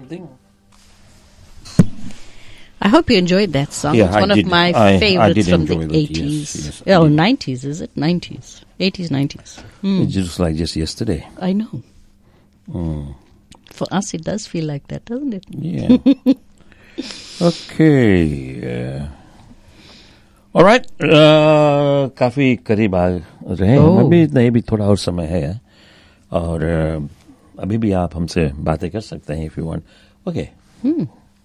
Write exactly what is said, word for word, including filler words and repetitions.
something. I hope you enjoyed that song. Yeah, it's I one did. of my I- I favorites did from the enjoy that, eighties. yes, yes, I oh, did. nineties, is it? nineties. eighties, nineties. Hmm. It's just like just yesterday. I know. Mm. For us, it does feel like that, doesn't it? Yeah. Okay. uh, All right. uh, काफी करीब आ रहे हैं Oh. हम अभी नहीं भी थोड़ा और समय है और uh, अभी भी आप हमसे बातें कर सकते हैं if you want. Okay. Hmm.